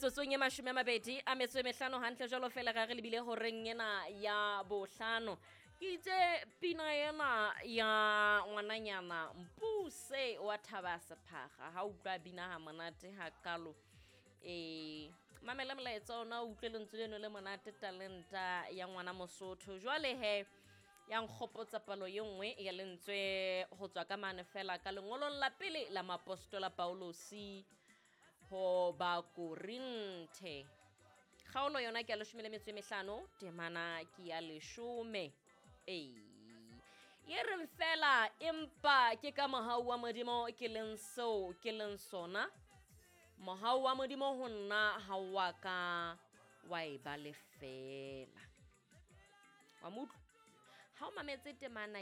Metsotsong e 20 a metso e mehlano hantle jwalo fela ga re lebile horeng ena ya bohlano. Ke itse pina ena ya ngwananyana Mpuse wa Thaba Sephaga ha utlwa bina ha monate ha kalo. Mamela molaetsa ona o utlwe lentswe leno le monate talenta ya ngwana Mosotho. Jwale he ya nkgopotsa palo ye nngwe ya lentswe ho tswa ka mane fela ka lengolong la pele la Mapostola Paulosi ho ba Korinthe. Kgaolo yona ke ya 15 temana ke ya 10. Ye re fela empa ke ka mohau wa modimo ke leng sona. Mohau wa modimo ho nna ha wa ka wa e ba le fela. Wa mutlu ha o mametse temana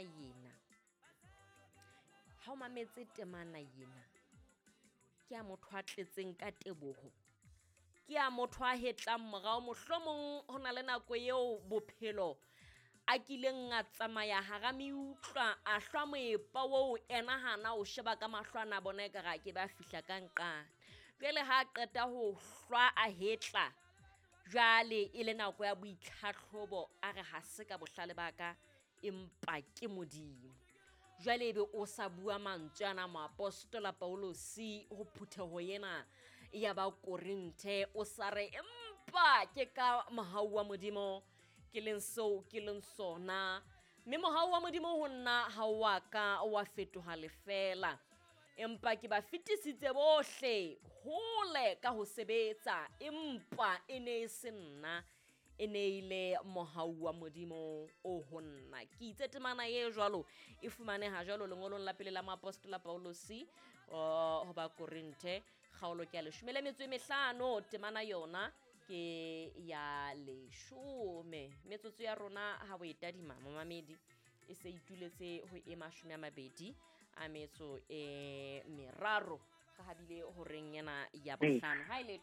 yena ke a motho a tletseng ka teboho, ke a motho a hetlang morao mohlomong hona le nako eo bophelo a kileng a tsamaya hara meutlwa a hlwa moepa wo ena hana o sheba ka mahlwana bona ka ga ke ba fihla ka nqane. Jwale ha qeta ho hlwa a hetla jwale ile nako ya boitlhatlhobo a re ha se ka bohlale baka empa ke modimo. Jwale be o sa bua mantswe ana Moapostola Paulosi ho phutheho yena ya ba Korinthe o sa re empa ke ka mohau wa modimo ke leng sona. Mme mohau wa modimo ho nna ha wa ka wa fetoha lefela, empa ke ba fetisitse bohle hole ka ho sebetsa, empa ene se nna ene ile mohau wa modimo o honna. Ke itse temana ye jwalo e fumane ha jwalo lengolong la pele la Mapostola Paulosi ho ba Korinthe kgaolo ke ya 15 temana yona ke ya 10. Metsotso ya rona ha bo etadima mamamedi e se ituletse ho e 20 a metso e meraro ga habile horeng yana ya bohlano. Ha ile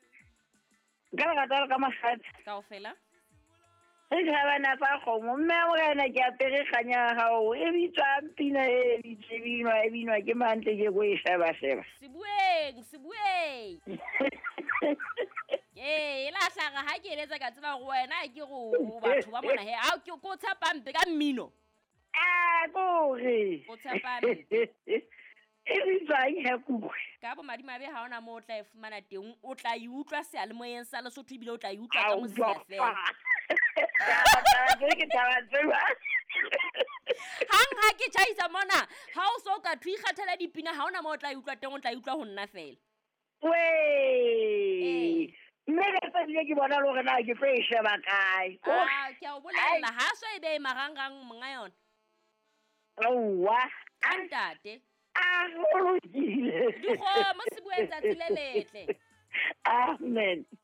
Ka mahlatsi kaofela re thabana tsa kgomo mme morena ke apere kganya hao e bitswa pina e binwa ke mantle ke go e sheba Sibueng e la hlaga ha ke eletsa ka tseba go wena ke go batho ba mona he a ke go tshapampe ka mmino kore go tshapampe e bitswang ha kuwe ka bo madimabe ha ona mo o tla e fumana teng o tla e utlwa se le moyeng sa Lesotho ibile o tla e utlwa ka mosia fela hang ha ke tšhaisa mona ha o so ka thu ikgathela dipina ha ona mo o tla e utlwa teng o tla e utlwa ho nna fela mme ka tsela ke bona le hore na ke tlo e sheba kae ke a o bolella ha so e be marangrang monga yona antate Hologile. Dikgomo se bua tsatsi le letle. Amen.